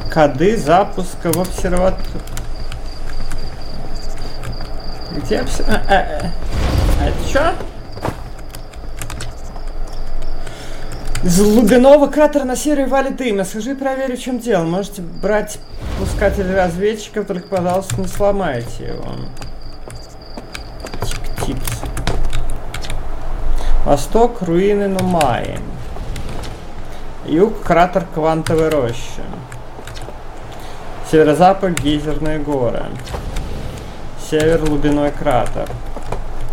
Коды запуска в обсерваторию. Где это что? Из глубинного кратера на севере валит дым. Скажи, проверю, в чем дело. Можете брать пускатель разведчиков, только, пожалуйста, не сломайте его. Тик-тикс. Восток, руины Нумаи. Юг, кратер Квантовой рощи. Северо-запад, гейзерные горы. Север, глубиной кратер.